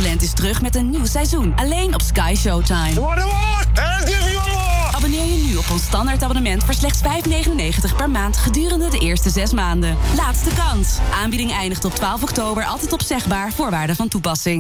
Homeland is terug met een nieuw seizoen. Alleen op Sky Showtime. Abonneer je nu op ons standaardabonnement voor slechts €5,99 per maand gedurende de eerste 6 maanden. Laatste kans. Aanbieding eindigt op 12 oktober, altijd opzegbaar, voorwaarden van toepassing.